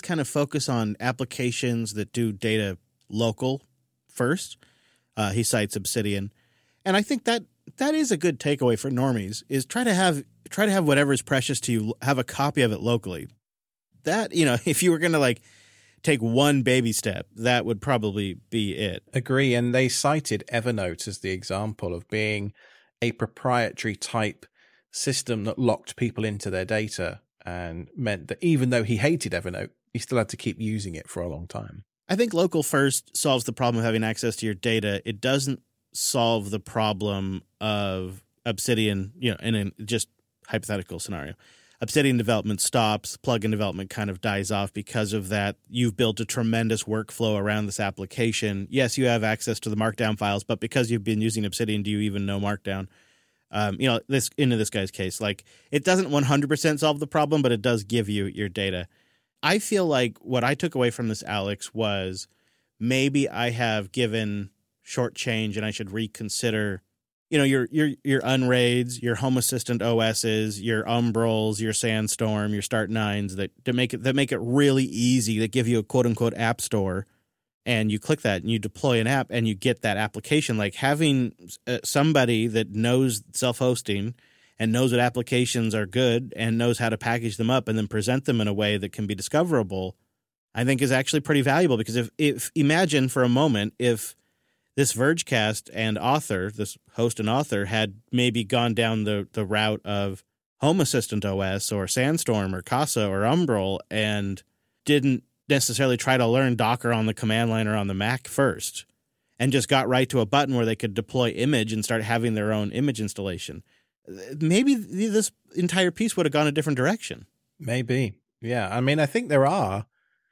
kind of focus on applications that do data local first. He cites Obsidian. And I think that is a good takeaway for normies, is try to have whatever is precious to you, have a copy of it locally. That, if you were going to take one baby step, that would probably be it. Agree. And they cited Evernote as the example of being a proprietary type system that locked people into their data and meant that even though he hated Evernote, he still had to keep using it for a long time. I think local first solves the problem of having access to your data. It doesn't solve the problem of Obsidian, in a just hypothetical scenario. Obsidian development stops, plugin development kind of dies off because of that. You've built a tremendous workflow around this application. Yes, you have access to the Markdown files, but because you've been using Obsidian, do you even know Markdown? This guy's case, it doesn't 100% solve the problem, but it does give you your data. I feel like what I took away from this, Alex, was maybe I have given short change and I should reconsider your Unraids, your Home Assistant OSs, your Umbrals, your Sandstorm, your Start9s that make it really easy, that give you a quote unquote app store, and you click that and you deploy an app and you get that application. Like having somebody that knows self-hosting and knows what applications are good and knows how to package them up and then present them in a way that can be discoverable, I think is actually pretty valuable. Because if imagine for a moment if this Vergecast and author, this host and author, had maybe gone down the route of Home Assistant OS or Sandstorm or Casa or Umbral and didn't necessarily try to learn Docker on the command line or on the Mac first and just got right to a button where they could deploy image and start having their own image installation, maybe this entire piece would have gone a different direction. Maybe. Yeah. I mean, I think there are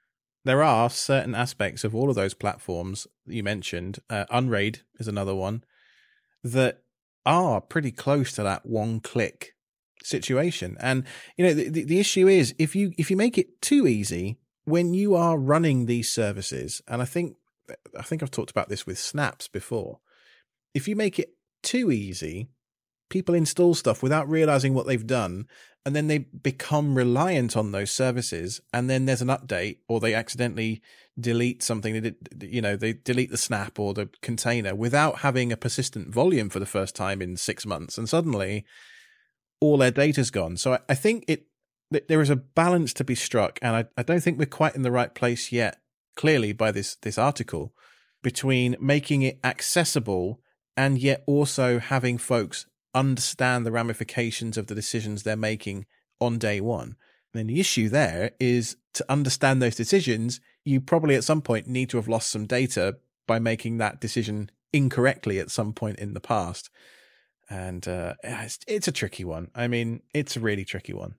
certain aspects of all of those platforms that you mentioned. Unraid is another one that are pretty close to that one-click situation. And the issue is if you make it too easy when you are running these services, and I think I've talked about this with Snaps before. If you make it too easy, people install stuff without realizing what they've done, and then they become reliant on those services, and then there's an update or they accidentally delete something. They delete the snap or the container without having a persistent volume for the first time in 6 months, and suddenly all their data's gone. So I think there is a balance to be struck, and I don't think we're quite in the right place yet, clearly by this article, between making it accessible and yet also having folks understand the ramifications of the decisions they're making on day one. And then the issue there is to understand those decisions, you probably at some point need to have lost some data by making that decision incorrectly at some point in the past. And it's a tricky one. I mean, it's a really tricky one.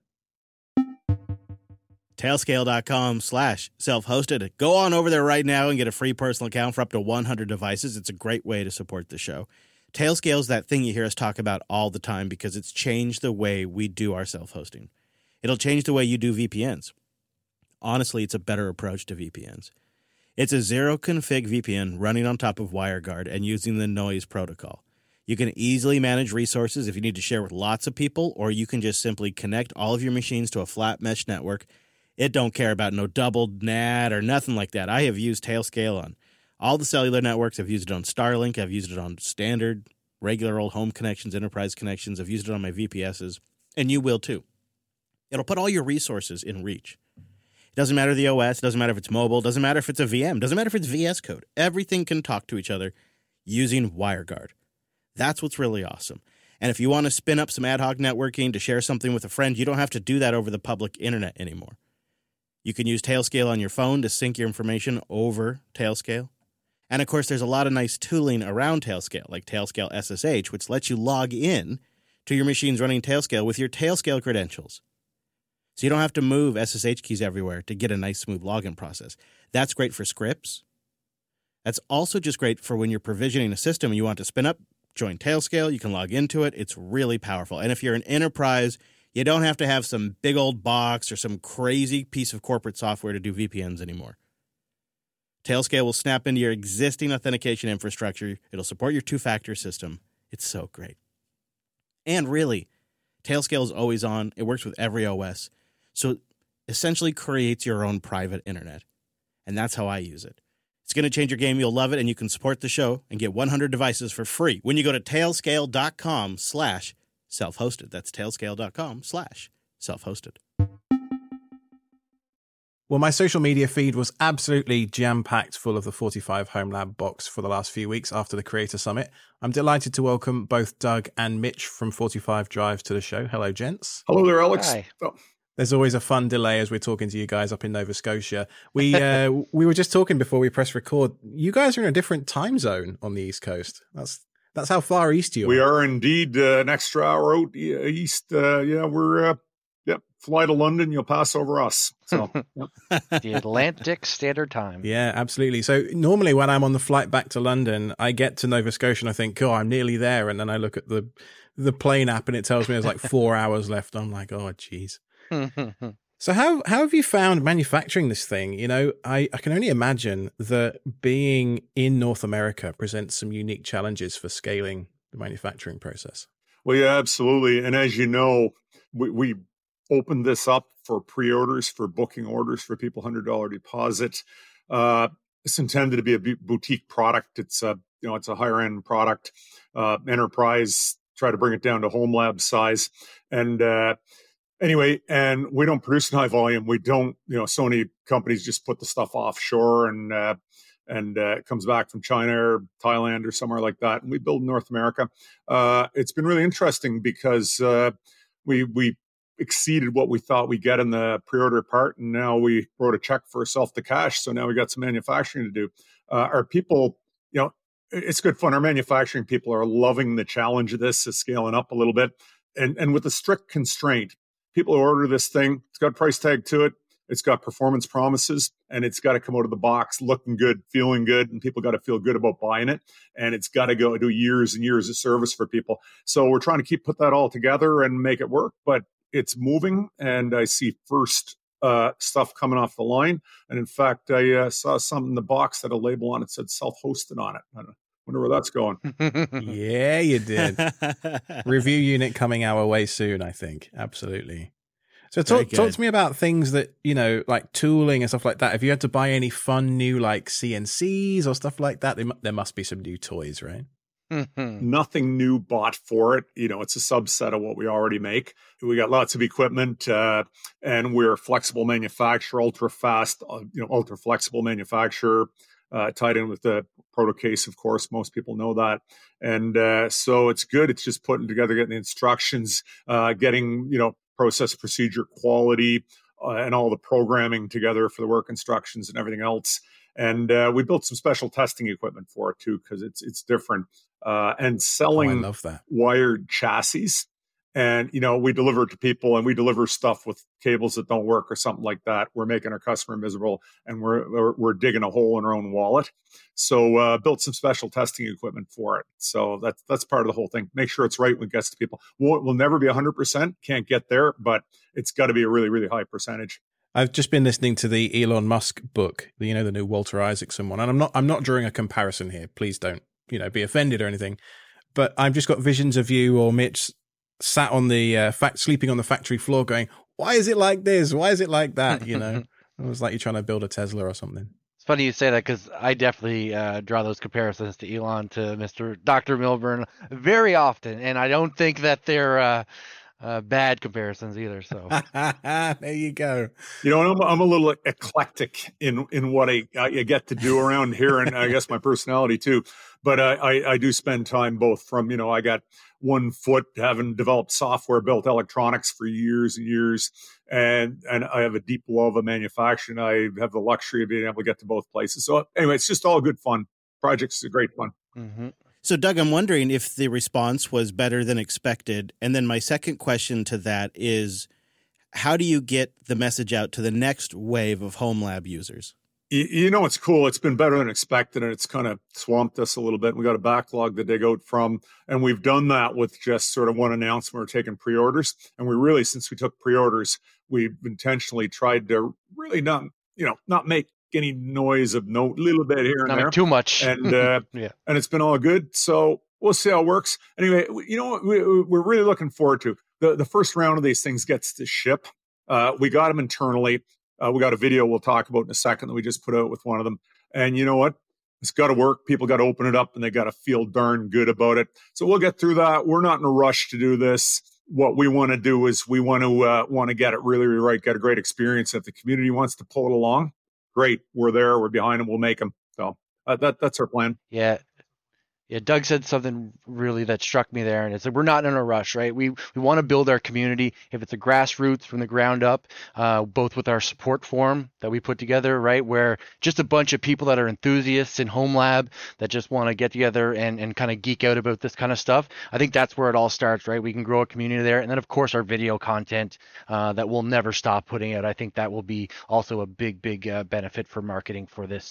Tailscale.com/self-hosted. Go on over there right now and get a free personal account for up to 100 devices. It's a great way to support the show. Tailscale is that thing you hear us talk about all the time because it's changed the way we do our self-hosting. It'll change the way you do VPNs. Honestly, it's a better approach to VPNs. It's a zero-config VPN running on top of WireGuard and using the noise protocol. You can easily manage resources if you need to share with lots of people, or you can just simply connect all of your machines to a flat mesh network. It don't care about no doubled NAT or nothing like that. I have used Tailscale on all the cellular networks. I've used it on Starlink. I've used it on standard, regular old home connections, enterprise connections. I've used it on my VPSs, and you will too. It'll put all your resources in reach. It doesn't matter the OS. It doesn't matter if it's mobile. It doesn't matter if it's a VM. It doesn't matter if it's VS Code. Everything can talk to each other using WireGuard. That's what's really awesome. And if you want to spin up some ad hoc networking to share something with a friend, you don't have to do that over the public internet anymore. You can use Tailscale on your phone to sync your information over Tailscale. And of course, there's a lot of nice tooling around Tailscale, like Tailscale SSH, which lets you log in to your machines running Tailscale with your Tailscale credentials. So you don't have to move SSH keys everywhere to get a nice, smooth login process. That's great for scripts. That's also just great for when you're provisioning a system and you want to spin up, join Tailscale, you can log into it. It's really powerful. And if you're an enterprise, you don't have to have some big old box or some crazy piece of corporate software to do VPNs anymore. Tailscale will snap into your existing authentication infrastructure. It'll support your two-factor system. It's so great. And really, Tailscale is always on. It works with every OS. So essentially creates your own private internet. And that's how I use it. It's going to change your game. You'll love it, and you can support the show and get 100 devices for free when you go to tailscale.com/self-hosted. That's tailscale.com/self-hosted. Well, my social media feed was absolutely jam-packed full of the 45 Home Lab box for the last few weeks after the Creator Summit. I'm delighted to welcome both Doug and Mitch from 45 Drives to the show. Hello, gents. Hello there, Alex. Hi. Oh. There's always a fun delay as we're talking to you guys up in Nova Scotia. We were just talking before we press record. You guys are in a different time zone on the East Coast. That's how far east you are. We are indeed an extra hour out east. We're fly to London, you'll pass over us. So The Atlantic Standard Time. Yeah, absolutely. So normally when I'm on the flight back to London, I get to Nova Scotia and I think, oh, I'm nearly there. And then I look at the plane app and it tells me there's like 4 hours left. I'm like, oh, geez. So how have you found manufacturing this thing? You know, I can only imagine that being in North America presents some unique challenges for scaling the manufacturing process. well, yeah, absolutely. And as you know, we opened this up for pre-orders, for booking orders for people, $100 deposit. It's intended to be a boutique product. It's a higher end product. Enterprise, try to bring it down to home lab size. And anyway, and we don't produce in high volume. We don't, Sony companies just put the stuff offshore and it comes back from China or Thailand or somewhere like that. And we build in North America. It's been really interesting because we exceeded what we thought we'd get in the pre-order part. And now we wrote a check for self to cash. So now we got some manufacturing to do. Our people, it's good fun. Our manufacturing people are loving the challenge of this, is scaling up a little bit. And with a strict constraint, people who order this thing, it's got a price tag to it. It's got performance promises, and it's got to come out of the box looking good, feeling good, and people got to feel good about buying it. And it's got to go do years and years of service for people. So we're trying to put that all together and make it work. But it's moving, and I see first stuff coming off the line. And in fact, I saw something in the box that a label on it said self-hosted on it. I wonder where that's going. Yeah, you did. Review unit coming our way soon, I think. Absolutely. So talk to me about things that, like tooling and stuff like that. Have you had to buy any fun new like CNCs or stuff like that? There must be some new toys, right? Nothing new bought for it. It's a subset of what we already make. We got lots of equipment, and we're a flexible manufacturer, ultra fast, ultra flexible manufacturer, tied in with the Protocase, of course. Most people know that. And so it's good. It's just putting together, getting the instructions, getting, process, procedure, quality, and all the programming together for the work instructions and everything else. And we built some special testing equipment for it too, because it's different. And selling I love that. wired chassis. And, we deliver it to people, and we deliver stuff with cables that don't work or something like that. We're making our customer miserable, and we're digging a hole in our own wallet. So built some special testing equipment for it. So that's part of the whole thing. Make sure it's right when it gets to people. We'll never be 100%. Can't get there, but it's got to be a really, really high percentage. I've just been listening to the Elon Musk book, the new Walter Isaacson one. And I'm not drawing a comparison here. Please don't, be offended or anything. But I've just got visions of you or Mitch sat on the sleeping on the factory floor going, why is it like this? Why is it like that? It was like you're trying to build a Tesla or something. It's funny you say that, because I definitely draw those comparisons to Elon, to Dr. Milburn very often. And I don't think that they're bad comparisons either. So there you go. I'm a little eclectic in what I get to do around here, and I guess my personality too. But I do spend time both from, I got 1 foot having developed software, built electronics for years and years. And I have a deep love of manufacturing. I have the luxury of being able to get to both places. So anyway, it's just all good fun. Projects are great fun. Mm-hmm. So, Doug, I'm wondering if the response was better than expected. And then my second question to that is, how do you get the message out to the next wave of home lab users? It's cool. It's been better than expected, and it's kind of swamped us a little bit. We got a backlog to dig out from, and we've done that with just sort of one announcement. We're taking pre-orders, and we really, since we took pre-orders, we've intentionally tried to really not make any noise of note, little bit here and there. Too much. And yeah. And it's been all good. So we'll see how it works. Anyway, what we're really looking forward to. The first round of these things gets to ship We got them internally. We got a video we'll talk about in a second that we just put out with one of them. And you know what? It's got to work. People got to open it up and they got to feel darn good about it. So we'll get through that. We're not in a rush to do this. What we want to do is we want to get it really, really right, get a great experience. If the community wants to pull it along, great. We're there. We're behind them. We'll make them. So that's our plan. Yeah. Yeah, Doug said something really that struck me there, and it's like we're not in a rush, right? We want to build our community. If it's a grassroots from the ground up, both with our support forum that we put together, right, where just a bunch of people that are enthusiasts in Home Lab that just want to get together and kind of geek out about this kind of stuff. I think that's where it all starts, right? We can grow a community there, and then of course our video content that we'll never stop putting out. I think that will be also a big benefit for marketing for the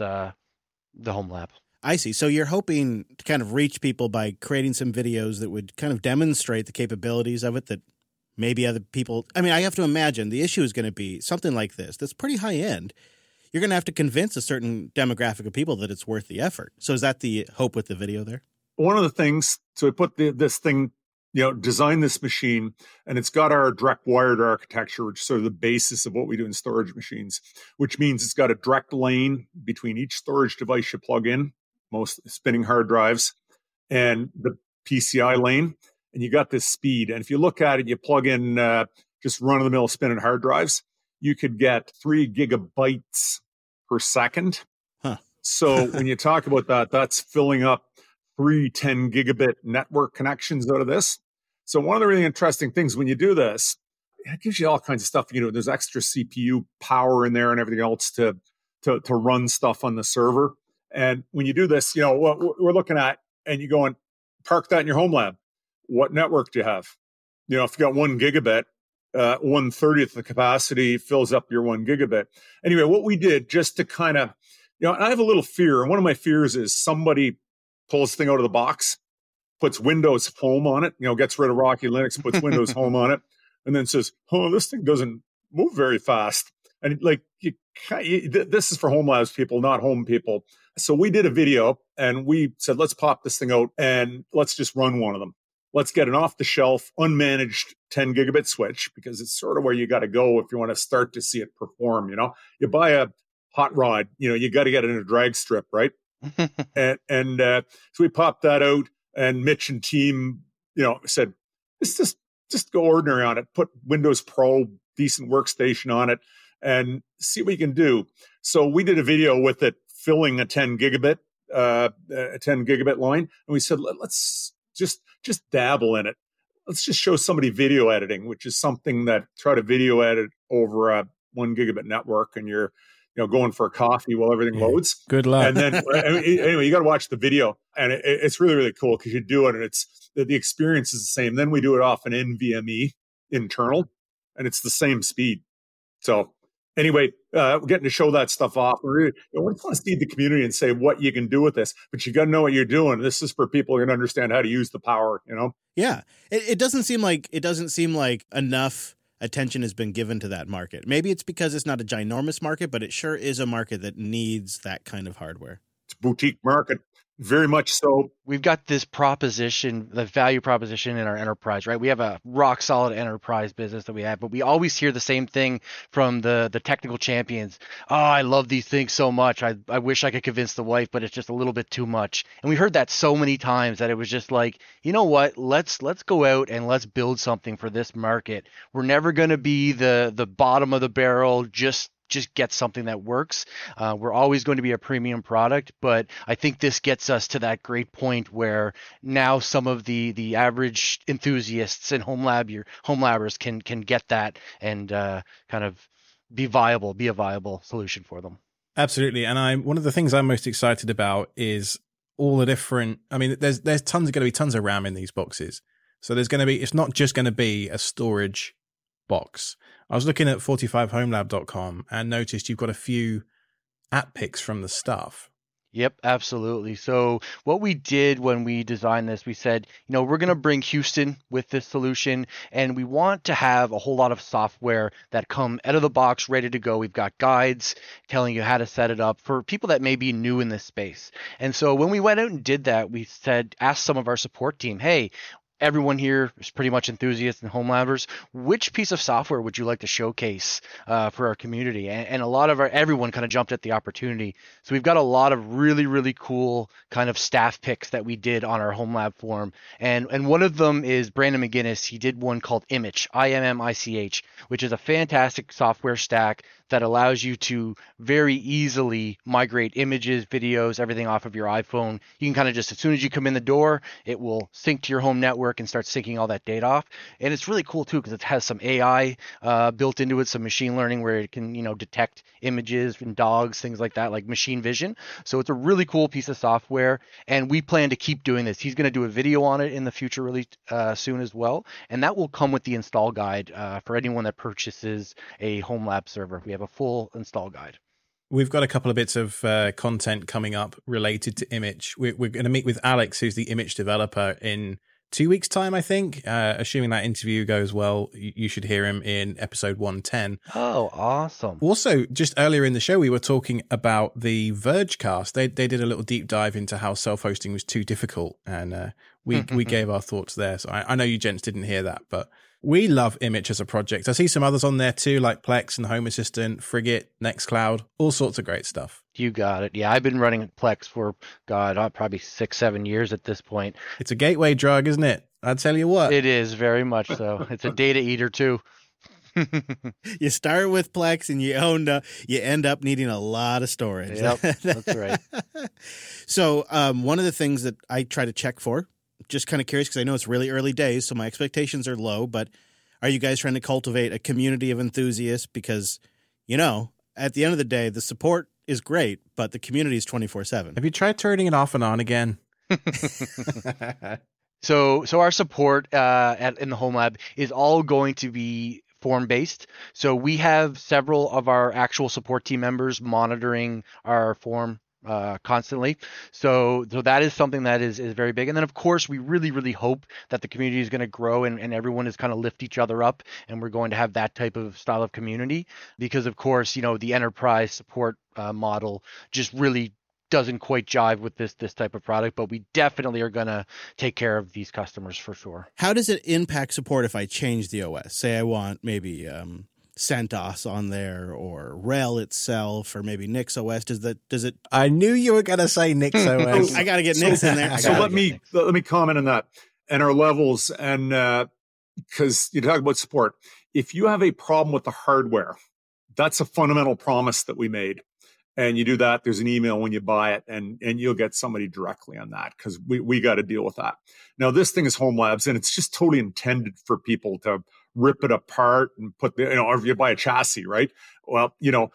Home Lab. I see. So you're hoping to kind of reach people by creating some videos that would kind of demonstrate the capabilities of it that maybe other people – I mean, I have to imagine the issue is going to be something like this that's pretty high end. You're going to have to convince a certain demographic of people that it's worth the effort. So is that the hope with the video there? One of the things – so we put this thing – design this machine, and it's got our direct wired architecture, which is sort of the basis of what we do in storage machines, which means it's got a direct lane between each storage device you plug in, most spinning hard drives, and the PCI lane, and you got this speed. And if you look at it, you plug in just run-of-the-mill spinning hard drives, you could get 3 gigabytes per second. Huh. So when you talk about that, that's filling up 3 10 gigabit network connections out of this. So one of the really interesting things when you do this, it gives you all kinds of stuff. There's extra CPU power in there and everything else to run stuff on the server. And when you do this, what we're looking at, and you go and park that in your Home Lab. What network do you have? If you got 1 gigabit, 1/30th of the capacity fills up your 1 gigabit. Anyway, what we did just to kind of, I have a little fear. And one of my fears is somebody pulls the thing out of the box, puts Windows Home on it, gets rid of Rocky Linux, puts Windows Home on it, and then says, oh, this thing doesn't move very fast. And this is for Home Labs people, not home people. So we did a video and we said, let's pop this thing out and let's just run one of them. Let's get an off-the-shelf, unmanaged 10 gigabit switch, because it's sort of where you got to go if you want to start to see it perform. You buy a hot rod, you got to get it in a drag strip, right? and so we popped that out, and Mitch and team, said, let's just go ordinary on it. Put Windows Pro, decent workstation on it, and see what you can do. So we did a video with it filling a 10 gigabit line, and we said, let's just dabble in it. Let's just show somebody video editing, which is something that try to video edit over a 1 gigabit network, and you're going for a coffee while everything loads. Good luck. And then anyway, you got to watch the video, and it's really, really cool because you do it, and it's the experience is the same. Then we do it off an NVMe internal, and it's the same speed. So anyway, we're getting to show that stuff off. We want to feed the community and say what you can do with this, but you got to know what you're doing. This is for people who are going to understand how to use the power. Yeah, it doesn't seem like enough attention has been given to that market. Maybe it's because it's not a ginormous market, but it sure is a market that needs that kind of hardware. It's a boutique market. Very much so. We've got this proposition, the value proposition in our enterprise, right? We have a rock solid enterprise business that we have, but we always hear the same thing from the technical champions. Oh, I love these things so much. I wish I could convince the wife, but it's just a little bit too much. And we heard that so many times that it was just like, you know what? Let's go out and let's build something for this market. We're never going to be the bottom of the barrel, just get something that works. We're always going to be a premium product, but I think this gets us to that great point where now some of the average enthusiasts in Home Labbers can get that and kind of be a viable solution for them. Absolutely. And one of the things I'm most excited about is all the different, there's going to be tons of RAM in these boxes. So it's not just going to be a storage box. I was looking at 45homelab.com and noticed you've got a few app picks from the stuff. Yep, absolutely. So what we did when we designed this, we said, we're going to bring Houston with this solution, and we want to have a whole lot of software that come out of the box ready to go. We've got guides telling you how to set it up for people that may be new in this space. And so when we went out and did that, we asked some of our support team, hey, everyone here is pretty much enthusiasts and home labbers. Which piece of software would you like to showcase for our community? And a lot of everyone kind of jumped at the opportunity. So we've got a lot of really, really cool kind of staff picks that we did on our home lab forum. And one of them is Brandon McGinnis. He did one called Immich, IMMICH, which is a fantastic software stack that allows you to very easily migrate images, videos, everything off of your iPhone. You can kind of just, as soon as you come in the door, it will sync to your home network and start syncing all that data off. And it's really cool too, because it has some AI built into it, some machine learning where it can, detect images and dogs, things like that, like machine vision. So it's a really cool piece of software, and we plan to keep doing this. He's going to do a video on it in the future really soon as well, and that will come with the install guide for anyone that purchases a home lab server. We have a full install guide. We've got a couple of bits of content coming up related to Immich. We're going to meet with Alex, who's the Immich developer, in 2 weeks' time, I think. Assuming that interview goes well, you should hear him in episode 110. Oh, awesome. Also, just earlier in the show, we were talking about the Vergecast. They did a little deep dive into how self-hosting was too difficult, and we gave our thoughts there. So I know you gents didn't hear that, but we love Immich as a project. I see some others on there too, like Plex and Home Assistant, Frigate, Nextcloud, all sorts of great stuff. You got it. Yeah, I've been running Plex for, probably 6-7 years at this point. It's a gateway drug, isn't it? I tell you what. It is, very much so. It's a data eater too. You start with Plex and you end up needing a lot of storage. Yep, that's right. So one of the things that I try to check for, just kind of curious because I know it's really early days, so my expectations are low, but are you guys trying to cultivate a community of enthusiasts? Because, at the end of the day, the support is great, but the community is 24/7. Have you tried turning it off and on again? So our support in the home lab is all going to be form based. So we have several of our actual support team members monitoring our forum constantly. So that is something that is very big. And then of course we really, really hope that the community is going to grow and everyone is kind of lift each other up, and we're going to have that type of style of community, because of course, the enterprise support model just really doesn't quite jive with this type of product, but we definitely are going to take care of these customers for sure. How does it impact support if I change the OS? Say I want maybe CentOS on there, or RHEL itself, or maybe NixOS. Does it? I knew you were going to say NixOS. I got to get Nix in there. So let me comment on that and our levels, and because you talk about support. If you have a problem with the hardware, that's a fundamental promise that we made. And you do that, there's an email when you buy it, and you'll get somebody directly on that, because we got to deal with that. Now, this thing is home labs, and it's just totally intended for people to rip it apart and put or if you buy a chassis, right? Well,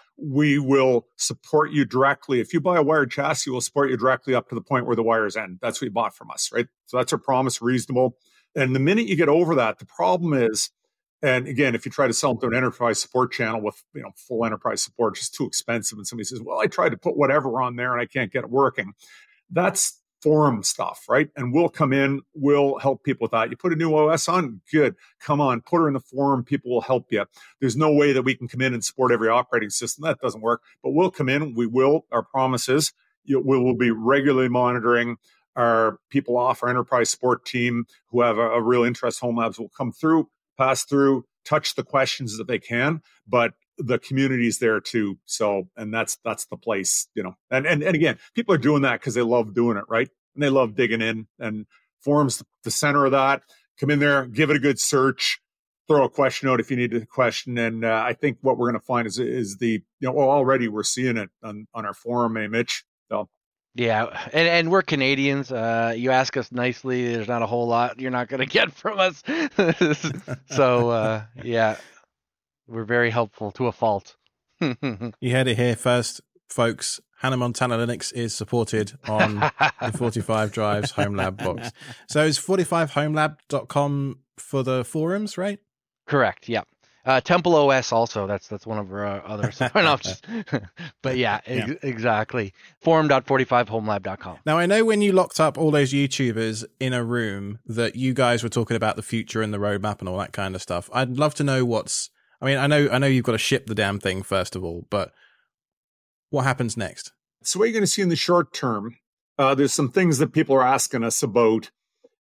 we will support you directly. If you buy a wired chassis, we'll support you directly up to the point where the wires end. That's what you bought from us, right? So that's our promise, reasonable. And the minute you get over that, the problem is, and again, if you try to sell them to an enterprise support channel with full enterprise support, it's just too expensive. And somebody says, well, I tried to put whatever on there and I can't get it working. That's forum stuff, right? And we'll come in, we'll help people with that. You put a new OS on, good. Come on, put her in the forum, people will help you. There's no way that we can come in and support every operating system. That doesn't work. But we'll come in, we will. Our promise is we will be regularly monitoring. Our people off our enterprise support team who have a real interest, home labs, will come through, pass through, touch the questions that they can, but the community's there too. So, and that's the place, and again, people are doing that because they love doing it, right? And they love digging in, and forums the center of that. Come in there, give it a good search, throw a question out if you need a question. And I think what we're going to find is already we're seeing it on our forum, Mitch. So. Yeah, and we're Canadians. You ask us nicely, there's not a whole lot you're not going to get from us. So, yeah, we're very helpful to a fault. You heard it here first, folks. Hannah Montana Linux is supported on the 45 Drives Home Lab box. So it's 45homelab.com for the forums, right? Correct, yeah. Temple OS also, that's one of our others. But yeah, exactly. Forum.45homelab.com. Now, I know when you locked up all those YouTubers in a room that you guys were talking about the future and the roadmap and all that kind of stuff. I'd love to know I know you've got to ship the damn thing first of all, but what happens next? So what you're going to see in the short term, there's some things that people are asking us about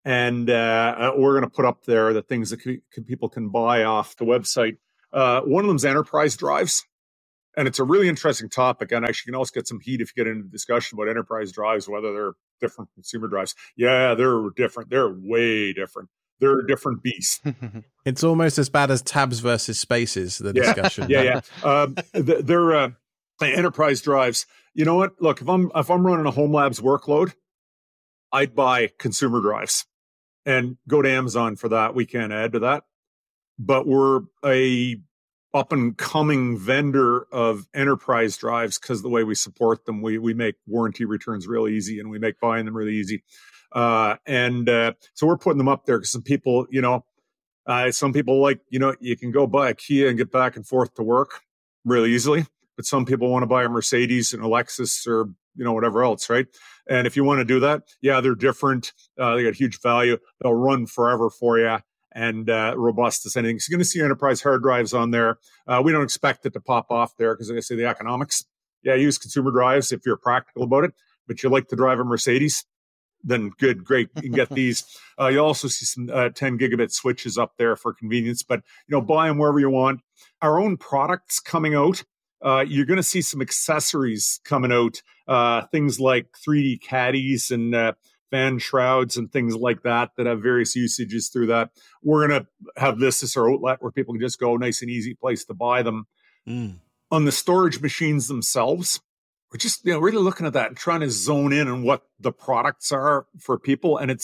And we're going to put up there the things that people can buy off the website. One of them is enterprise drives. And it's a really interesting topic. And actually, you can also get some heat if you get into discussion about enterprise drives, whether they're different from consumer drives. Yeah, they're different. They're way different. They're a different beast. It's almost as bad as tabs versus spaces, the discussion. Yeah. They're enterprise drives. You know what? Look, if I'm running a Home Labs workload, I'd buy consumer drives and go to Amazon for that. We can't add to that. But we're a up and coming vendor of enterprise drives because the way we support them, we make warranty returns real easy and we make buying them really easy. So we're putting them up there because some people, like, you can go buy a Kia and get back and forth to work really easily. But some people want to buy a Mercedes and a Lexus or, whatever else, right? And if you want to do that, yeah, they're different. They got huge value. They'll run forever for you. And robust as anything. So you're going to see enterprise hard drives on there. We don't expect it to pop off there because, like I say, the economics. Yeah, use consumer drives if you're practical about it, but you like to drive a Mercedes, then good, great. You can get these. You also see some 10 gigabit switches up there for convenience, but, buy them wherever you want. Our own products coming out. You're going to see some accessories coming out, things like 3D caddies and fan shrouds and things like that have various usages through that. We're going to have this as our outlet where people can just go, nice and easy place to buy them. On the storage machines themselves, we're just really looking at that and trying to zone in on what the products are for people. And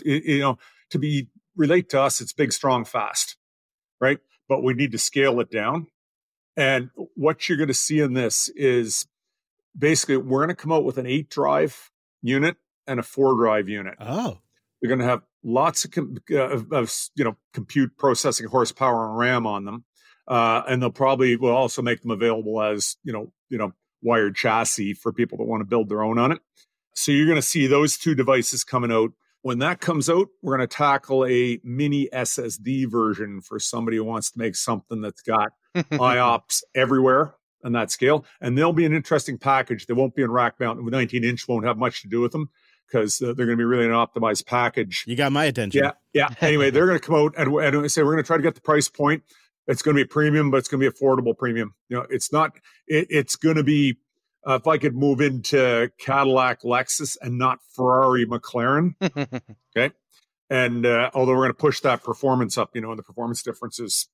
relate to us, it's big, strong, fast, right? But we need to scale it down. And what you're going to see in this is basically we're going to come out with an 8-drive unit and a 4-drive unit. Oh, we're going to have lots of compute processing horsepower and RAM on them, and we'll also make them available as wired chassis for people that want to build their own on it. So you're going to see those 2 devices coming out. When that comes out, we're going to tackle a mini SSD version for somebody who wants to make something that's got IOPS everywhere on that scale. And they'll be an interesting package. They won't be in rack mount. The 19-inch won't have much to do with them, because they're going to be really an optimized package. You got my attention. Yeah. Anyway, they're going to come out and say, we're going to try to get the price point. It's going to be a premium, but it's going to be affordable premium. It's going to be, if I could move into Cadillac, Lexus, and not Ferrari, McLaren. Okay. And although we're going to push that performance up, and the performance differences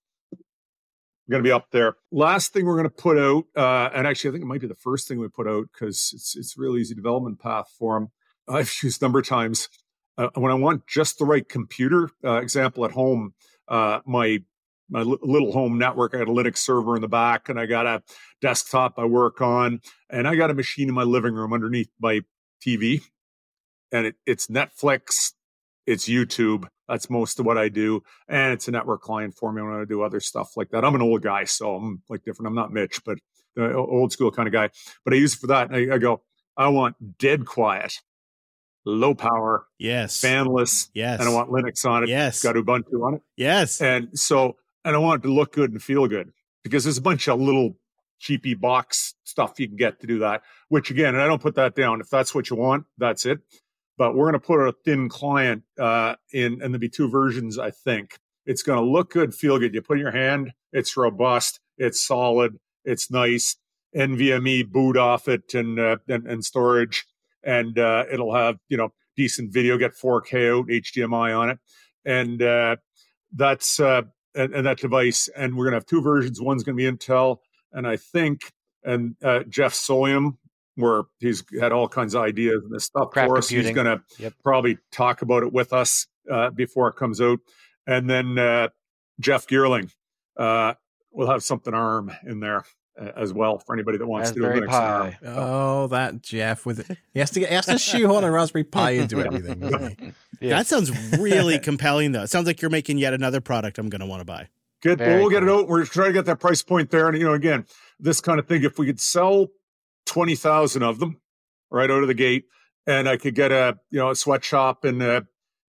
are going to be up there. Last thing we're going to put out, and actually I think it might be the first thing we put out because it's a real easy development path for them. I've used a number of times when I want just the right computer. Example at home, my little home network. I got a Linux server in the back, and I got a desktop I work on, and I got a machine in my living room underneath my TV, and it's Netflix, it's YouTube. That's most of what I do, and it's a network client for me when I do other stuff like that. I'm an old guy, so I'm like different. I'm not Mitch, but the old school kind of guy. But I use it for that, and I go, I want dead quiet, low power, yes, fanless, yes, and I want Linux on it. Yes, it's got Ubuntu on it. Yes, and I want it to look good and feel good, because there's a bunch of little cheapy box stuff you can get to do that. Which again, and I don't put that down. If that's what you want, that's it. But we're going to put a thin client and there'll be 2 versions, I think. It's going to look good, feel good. You put it in your hand, it's robust, it's solid, it's nice. NVMe boot off it and storage, and it'll have decent video, get 4K out, HDMI on it, and that's and that device. And we're going to have 2 versions. One's going to be Intel, and I think Jeff Solium, where he's had all kinds of ideas and this stuff Craft for us. computing. He's going to probably talk about it with us before it comes out. And then Jeff Geerling will have something ARM in there as well for anybody that wants to do Raspberry Linux Pi. and ARM. Oh, that Jeff with it. He has to shoehorn a Raspberry Pi into everything. Doesn't he? That sounds really compelling, though. It sounds like you're making yet another product I'm going to want to buy. Good. Well, we'll get it out. We're trying to get that price point there. And, again, this kind of thing, if we could sell 20,000 of them right out of the gate, and I could get a sweatshop in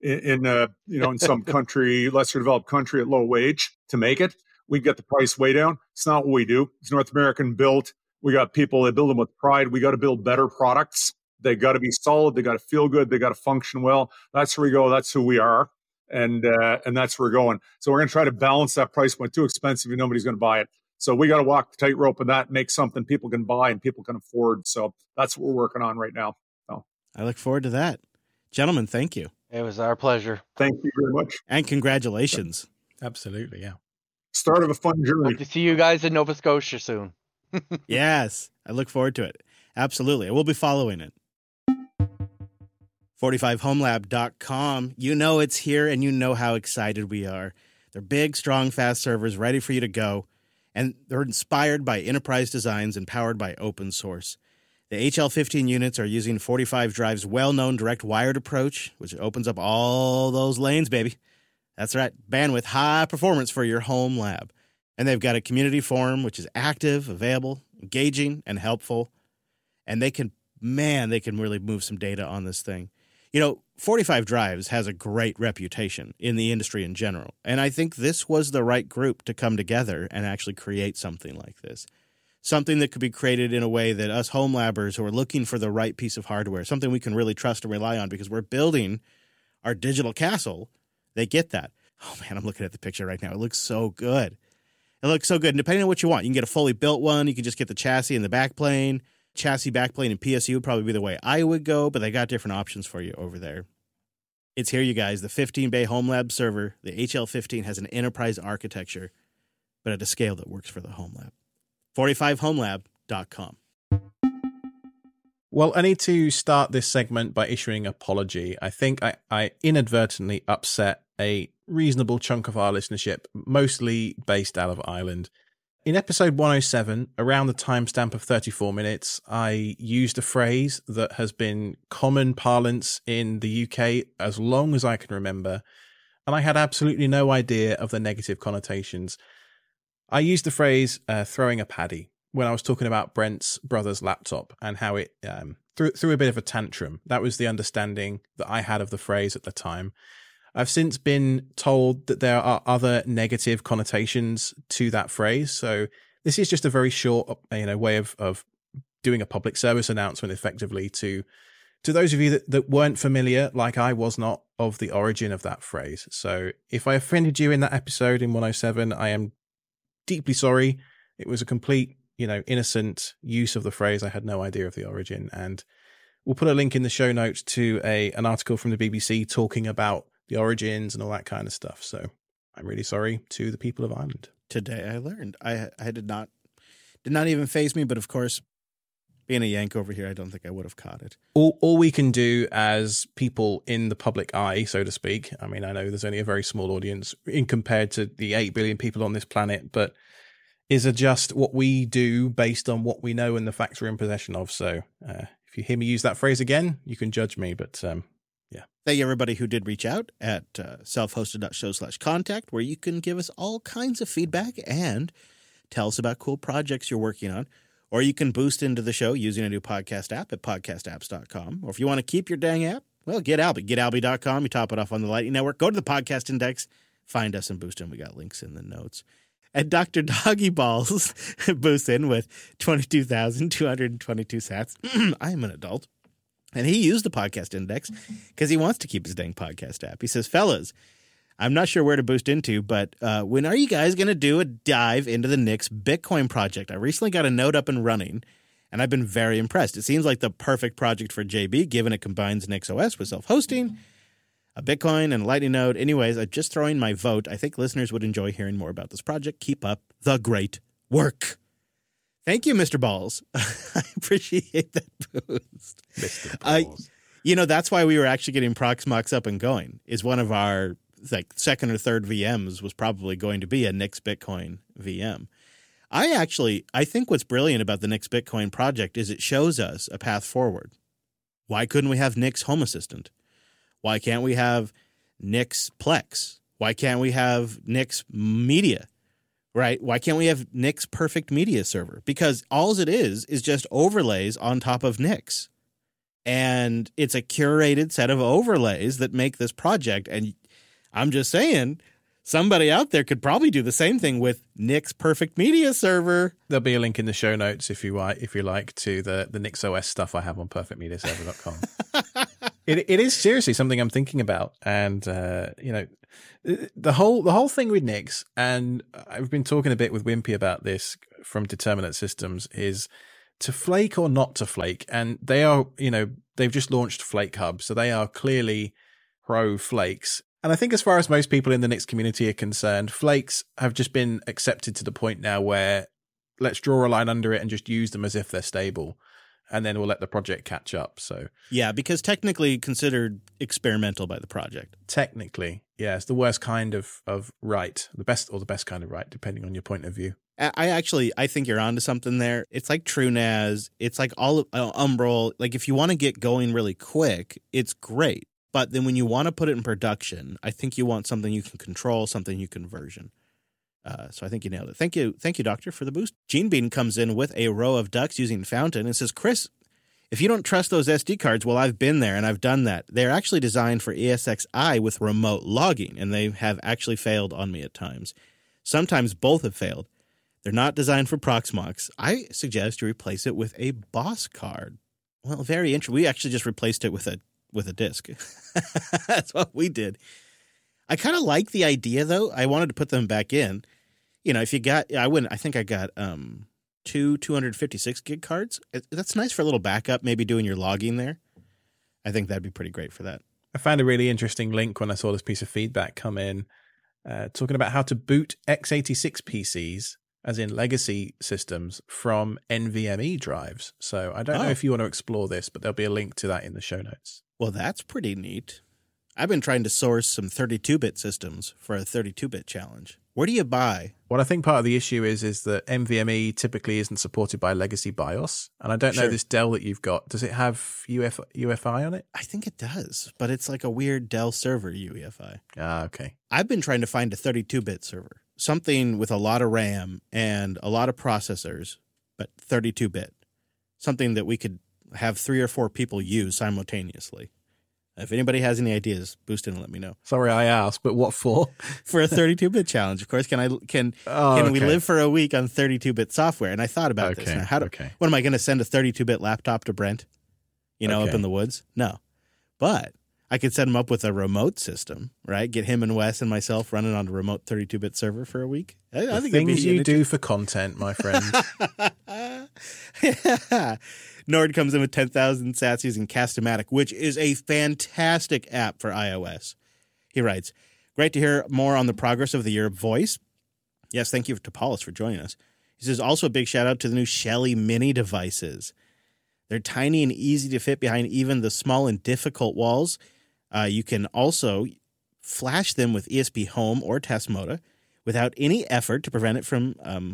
some country, lesser developed country at low wage to make it, we'd get the price way down. It's not what we do. It's North American built. We got people that build them with pride. We got to build better products They got to be solid. They got to feel good. They got to function well. That's where we go. That's who we are. And that's where we're going. So we're going to try to balance that price point. Too expensive, nobody's going to buy it. So we got to walk the tightrope of that, make something people can buy and people can afford. So that's what we're working on right now. So I look forward to that. Gentlemen, thank you. It was our pleasure. Thank you very much. And congratulations. Absolutely, yeah. Start of a fun journey. Hope to see you guys in Nova Scotia soon. Yes, I look forward to it. Absolutely. We'll be following it. 45homelab.com. You know it's here, and you know how excited we are. They're big, strong, fast servers ready for you to go, and they're inspired by enterprise designs and powered by open source. The HL15 units are using 45 Drive's well-known direct wired approach, which opens up all those lanes, baby. That's right, bandwidth, high performance for your home lab. And they've got a community forum, which is active, available, engaging, and helpful. And they can really move some data on this thing. 45 Drives has a great reputation in the industry in general. And I think this was the right group to come together and actually create something like this. Something that could be created in a way that us home labbers who are looking for the right piece of hardware, something we can really trust and rely on because we're building our digital castle, they get that. Oh, man, I'm looking at the picture right now. It looks so good. It looks so good. And depending on what you want, you can get a fully built one. You can just get the chassis and the backplane. Chassis, backplane, and PSU would probably be the way I would go, but they got different options for you over there. It's here, you guys. The 15-bay home lab server, the HL15, has an enterprise architecture, but at a scale that works for the home lab. 45homelab.com. Well, I need to start this segment by issuing an apology. I think I inadvertently upset a reasonable chunk of our listenership, mostly based out of Ireland. In episode 107, around the timestamp of 34 minutes, I used a phrase that has been common parlance in the UK as long as I can remember, and I had absolutely no idea of the negative connotations. I used the phrase throwing a paddy when I was talking about Brent's brother's laptop and how it threw a bit of a tantrum. That was the understanding that I had of the phrase at the time. I've since been told that there are other negative connotations to that phrase. So this is just a very short, way of doing a public service announcement effectively to those of you that weren't familiar, like I was not, of the origin of that phrase. So if I offended you in that episode in 107, I am deeply sorry. It was a complete, innocent use of the phrase. I had no idea of the origin. And we'll put a link in the show notes to an article from the BBC talking about the origins and all that kind of stuff. So I'm really sorry to the people of Ireland. Today I learned. I did not even faze me, but of course, being a Yank over here, I don't think I would have caught it. All we can do as people in the public eye, so to speak, I mean, I know there's only a very small audience in compared to the 8 billion people on this planet, but is adjust what we do based on what we know and the facts we're in possession of. So if you hear me use that phrase again, you can judge me, but yeah. Thank you, everybody who did reach out at selfhosted.show/contact, where you can give us all kinds of feedback and tell us about cool projects you're working on. Or you can boost into the show using a new podcast app at podcastapps.com. Or if you want to keep your dang app, well, get Alby. GetAlby.com. You top it off on the Lightning Network. Go to the podcast index. Find us and boost in. We got links in the notes. And Dr. Doggy Balls boosts in with 22,222 sats. I am an adult. And he used the podcast index because he wants to keep his dang podcast app. He says, fellas, I'm not sure where to boost into, but when are you guys going to do a dive into the Nix Bitcoin project? I recently got a node up and running, and I've been very impressed. It seems like the perfect project for JB, given it combines Nix OS with self-hosting, a Bitcoin, and a Lightning node. Anyways, I'm just throwing my vote. I think listeners would enjoy hearing more about this project. Keep up the great work. Thank you, Mr. Balls. I appreciate that boost. Mr. Balls. That's why we were actually getting Proxmox up and going, is one of our second or third VMs was probably going to be a Nix Bitcoin VM. I think what's brilliant about the Nix Bitcoin project is it shows us a path forward. Why couldn't we have Nix Home Assistant? Why can't we have Nix Plex? Why can't we have Nix Media? Right? Why can't we have Nix Perfect Media Server? Because all it is just overlays on top of Nix. And it's a curated set of overlays that make this project. And I'm just saying, Somebody out there could probably do the same thing with Nick's Perfect Media Server. There'll be a link in the show notes if you like to the NixOS stuff I have on perfectmediaserver.com. It is seriously something I'm thinking about, and the whole thing with Nix, and I've been talking a bit with Wimpy about this from Determinate Systems, is to flake or not to flake, and they are, they've just launched Flake Hub, so they are clearly pro flakes. And I think as far as most people in the Nix community are concerned, flakes have just been accepted to the point now where let's draw a line under it and just use them as if they're stable, and then we'll let the project catch up. So yeah, because technically considered experimental by the project. Technically, yeah, it's the worst kind of right, the best kind of right, depending on your point of view. I think you're onto something there. It's like TrueNAS. It's like all of Umbrel. Like if you want to get going really quick, it's great. But then when you want to put it in production, I think you want something you can control, something you can version. So I think you nailed it. Thank you, Doctor, for the boost. Gene Bean comes in with a row of ducks using Fountain and says, Chris, if you don't trust those SD cards, well, I've been there and I've done that. They're actually designed for ESXi with remote logging, and they have actually failed on me at times. Sometimes both have failed. They're not designed for Proxmox. I suggest you replace it with a Boss card. Well, very interesting. We actually just replaced it with a disc. That's what we did. I kind of like the idea, though. I wanted to put them back in. If you got, I think I got two 256 gig cards. That's nice for a little backup, maybe doing your logging there. I think that'd be pretty great for that. I found a really interesting link when I saw this piece of feedback come in, talking about how to boot x86 PCs, as in legacy systems, from NVMe drives. So I don't know if you want to explore this, but there'll be a link to that in the show notes. Well, that's pretty neat. I've been trying to source some 32-bit systems for a 32-bit challenge. Where do you buy? Well, I think part of the issue is that NVMe typically isn't supported by legacy BIOS. And I don't know this Dell that you've got. Does it have UEFI on it? I think it does, but it's like a weird Dell server UEFI. Ah, okay. I've been trying to find a 32-bit server. Something with a lot of RAM and a lot of processors, but 32-bit. Something that we could have 3 or 4 people use simultaneously. If anybody has any ideas, boost in and let me know. Sorry I asked, but what for? For a 32-bit challenge, of course. Can we live for a week on 32-bit software? And I thought about this. Now, what am I going to send a 32-bit laptop to Brent? Up in the woods? No. But I could set him up with a remote system, right? Get him and Wes and myself running on a remote 32-bit server for a week. I think things you do for content, my friend. Yeah. Nord comes in with 10,000 sats using Cast-O-Matic, which is a fantastic app for iOS. He writes, great to hear more on the progress of the Europe Voice. Yes, thank you to Paulus for joining us. He says, also a big shout out to the new Shelly Mini devices. They're tiny and easy to fit behind even the small and difficult walls. You can also flash them with ESP Home or Tasmota without any effort to prevent it from,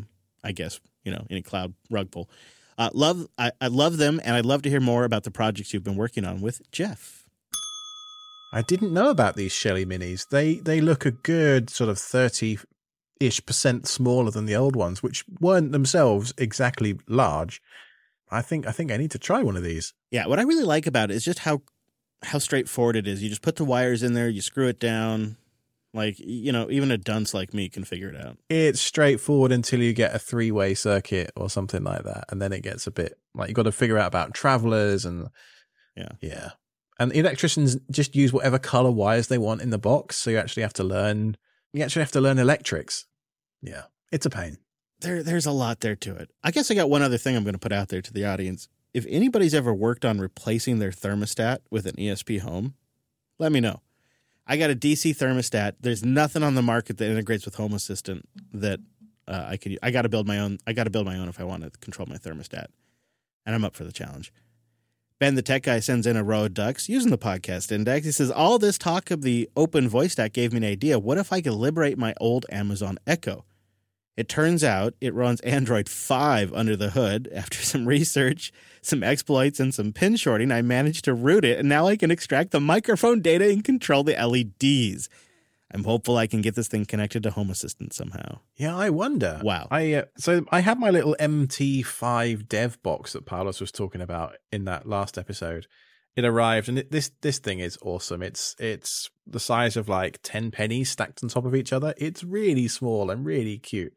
any cloud rug pull. I love them, and I'd love to hear more about the projects you've been working on with Jeff. I didn't know about these Shelly Minis. They look a good sort of 30-ish% smaller than the old ones, which weren't themselves exactly large. I think I need to try one of these. Yeah, what I really like about it is just how straightforward it is. You just put the wires in there, you screw it down. Like, even a dunce like me can figure it out. It's straightforward until you get a 3-way circuit or something like that. And then it gets a bit like you've got to figure out about travelers and yeah. And electricians just use whatever color wires they want in the box. So you actually have to learn electrics. Yeah. It's a pain. There's a lot there to it. I guess I got one other thing I'm going to put out there to the audience. If anybody's ever worked on replacing their thermostat with an ESP Home, let me know. I got a DC thermostat. There's nothing on the market that integrates with Home Assistant that I could use. I got to build my own. If I want to control my thermostat, and I'm up for the challenge. Ben, the tech guy, sends in a row of ducks using the podcast index. He says, all this talk of the open voice stack gave me an idea. What if I could liberate my old Amazon Echo? It turns out it runs Android 5 under the hood. After some research, some exploits, and some pin shorting, I managed to root it, and now I can extract the microphone data and control the LEDs. I'm hopeful I can get this thing connected to Home Assistant somehow. Yeah, I wonder. Wow. So I had my little MT5 dev box that Paulus was talking about in that last episode, it arrived, and this thing is awesome. It's the size of like 10 pennies stacked on top of each other. It's really small and really cute.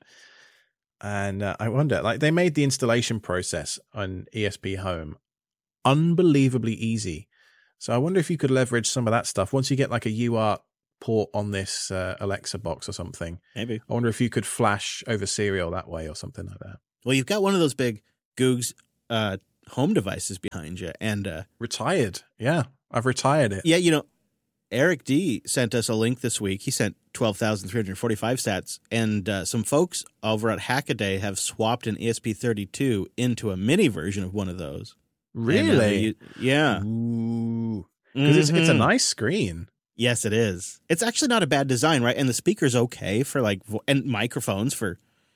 And I wonder, like, they made the installation process on ESP Home unbelievably easy. So I wonder if you could leverage some of that stuff once you get like a UART port on this Alexa box or something. Maybe. I wonder if you could flash over serial that way or something like that. Well, you've got one of those big Googs home devices behind you, and retired. Yeah, I've retired it. Yeah, you know, Eric D sent us a link this week. He sent 12,345 sats, and some folks over at Hackaday have swapped an ESP32 into a mini version of one of those. Really? Yeah. Ooh. Because it's a nice screen. Yes, it is. It's actually not a bad design, right? And the speaker's okay for like, and microphones for,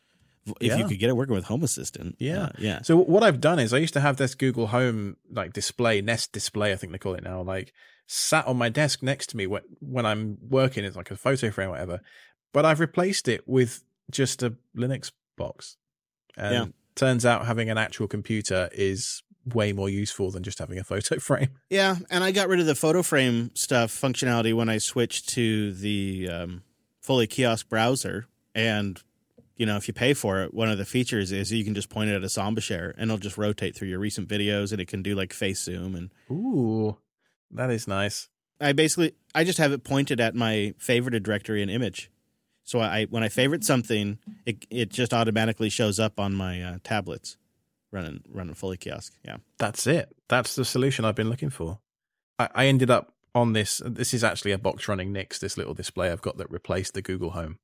if you could get it working with Home Assistant. Yeah. Yeah. So what I've done is I used to have this Google Home like display, Nest display, I think they call it now, like sat on my desk next to me when I'm working. It's like a photo frame or whatever. But I've replaced it with just a Linux box. And turns out having an actual computer is way more useful than just having a photo frame. Yeah, and I got rid of the photo frame stuff functionality when I switched to the Fully Kiosk browser. And, you know, if you pay for it, one of the features is you can just point it at a SombaShare and it'll just rotate through your recent videos, and it can do like face zoom. And ooh, that is nice. I just have it pointed at my favorited directory and image. So when I favorite something, it just automatically shows up on my tablets. Running Fully Kiosk, yeah. That's it. That's the solution I've been looking for. I ended up on this. This is actually a box running Nix, this little display I've got that replaced the Google Home.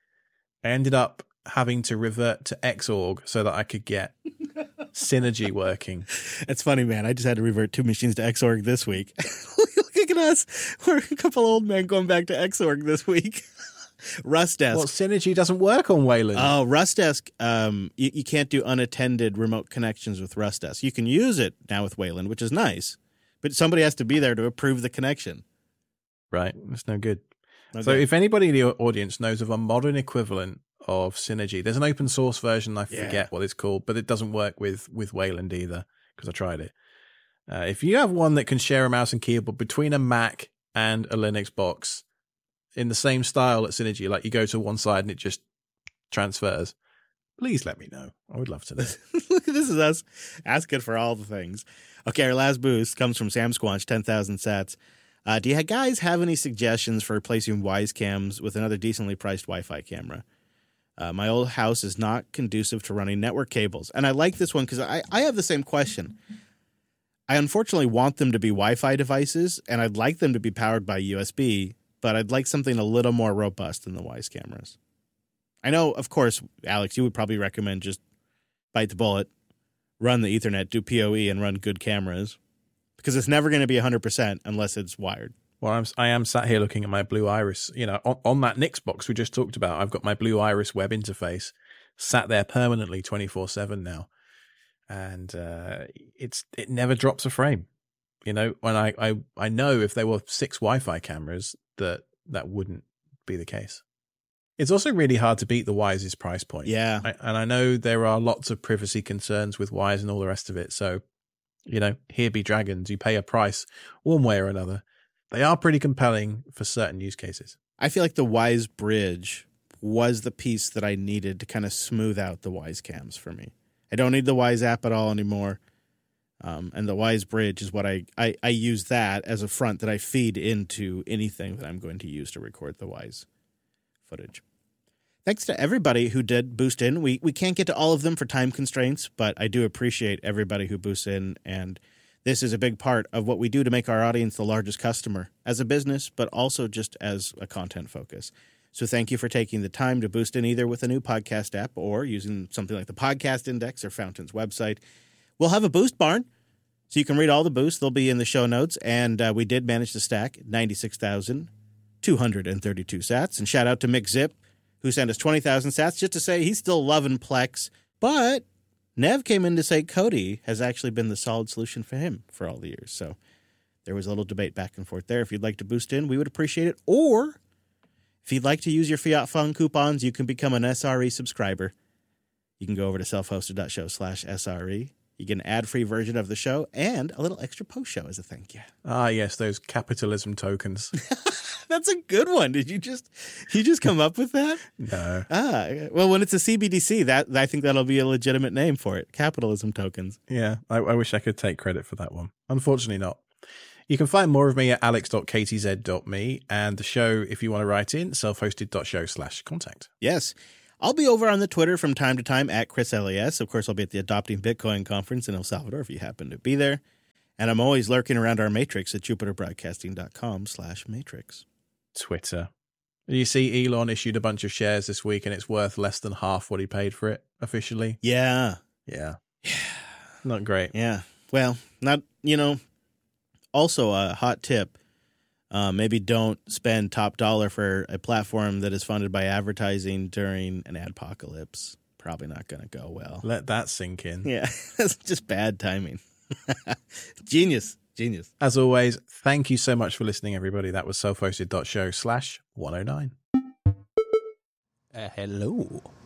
I ended up having to revert to Xorg so that I could get Synergy working. It's funny, man. I just had to revert 2 machines to Xorg this week. Look at us. We're a couple old men going back to Xorg this week. Rustdesk. Well, Synergy doesn't work on Wayland. Oh, Rustdesk. You can't do unattended remote connections with Rustdesk. You can use it now with Wayland, which is nice, but somebody has to be there to approve the connection. Right. That's no good. Okay. So if anybody in the audience knows of a modern equivalent of Synergy, there's an open source version. I forget what it's called, but it doesn't work with Wayland either because I tried it. If you have one that can share a mouse and keyboard between a Mac and a Linux box, in the same style at Synergy, like you go to one side and it just transfers, please let me know. I would love to know. This is us asking for all the things. Okay, our last boost comes from Sam Squanch, 10,000 sats. Do you guys have any suggestions for replacing Wyze cams with another decently priced Wi-Fi camera? My old house is not conducive to running network cables. And I like this one because I have the same question. I unfortunately want them to be Wi-Fi devices, and I'd like them to be powered by USB, but I'd like something a little more robust than the Wyze cameras. I know, of course, Alex, you would probably recommend just bite the bullet, run the Ethernet, do PoE, and run good cameras, because it's never going to be 100% unless it's wired. Well, I am sat here looking at my Blue Iris. You know, on that Nix box we just talked about, I've got my Blue Iris web interface sat there permanently 24/7 now, and it never drops a frame. You know, when I know if there were 6 Wi-Fi cameras, that wouldn't be the case. It's also really hard to beat the Wyze's price point. Yeah. And I know there are lots of privacy concerns with Wyze and all the rest of it. So, you know, here be dragons. You pay a price one way or another. They are pretty compelling for certain use cases. I feel like the Wyze Bridge was the piece that I needed to kind of smooth out the Wyze cams for me. I don't need the Wyze app at all anymore. And the Wyze Bridge is what I use that as a front that I feed into anything that I'm going to use to record the Wyze footage. Thanks to everybody who did boost in. We can't get to all of them for time constraints, but I do appreciate everybody who boosts in, and this is a big part of what we do to make our audience the largest customer as a business, but also just as a content focus. So thank you for taking the time to boost in either with a new podcast app or using something like the Podcast Index or Fountain's website. We'll have a boost barn, so you can read all the boosts. They'll be in the show notes, and we did manage to stack 96,232 sats. And shout out to Mick Zip, who sent us 20,000 sats just to say he's still loving Plex. But Nev came in to say Kodi has actually been the solid solution for him for all the years. So there was a little debate back and forth there. If you'd like to boost in, we would appreciate it. Or if you'd like to use your Fiat Fun coupons, you can become an SRE subscriber. You can go over to selfhosted.show/SRE. You get an ad-free version of the show and a little extra post-show as a thank you. Ah, yes, those capitalism tokens. That's a good one. Did you just come up with that? No. Well, when it's a CBDC, that I think that'll be a legitimate name for it. Capitalism tokens. Yeah, I wish I could take credit for that one. Unfortunately not. You can find more of me at alex.ktz.me and the show, if you want to write in, selfhosted.show/contact. Yes. I'll be over on the Twitter from time to time at ChrisLAS. Of course, I'll be at the Adopting Bitcoin conference in El Salvador if you happen to be there. And I'm always lurking around our matrix at jupiterbroadcasting.com/matrix. Twitter. You see Elon issued a bunch of shares this week and it's worth less than half what he paid for it officially. Yeah. Yeah. Not great. Yeah. Well, not, also a hot tip. Maybe don't spend top dollar for a platform that is funded by advertising during an adpocalypse. Probably not going to go well. Let that sink in. Yeah, that's just bad timing. Genius. As always, thank you so much for listening, everybody. That was selfhosted.show/109. Hello.